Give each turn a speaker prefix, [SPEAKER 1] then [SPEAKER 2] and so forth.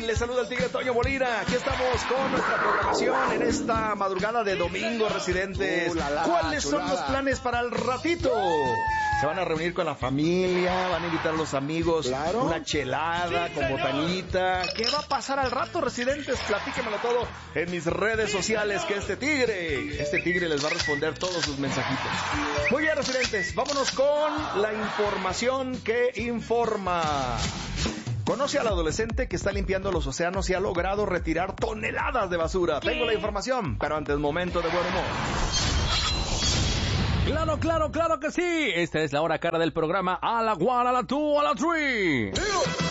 [SPEAKER 1] Les saluda el Tigre Toño Molina. Aquí estamos con nuestra programación en esta madrugada de domingo, residentes. ¿Cuáles son los planes para el ratito? Se van a reunir con la familia, van a invitar a los amigos, una chelada con botanita. ¿Qué va a pasar al rato, residentes? Platíquenmelo todo en mis redes sociales, que este tigre les va a responder todos sus mensajitos. Muy bien, residentes, vámonos con la información que informa. Conoce al adolescente que está limpiando los océanos y ha logrado retirar toneladas de basura. Tengo la información, pero antes, momento de buen humor.
[SPEAKER 2] Claro que sí. Esta es la hora cara del programa. A la one, a la two, a la three.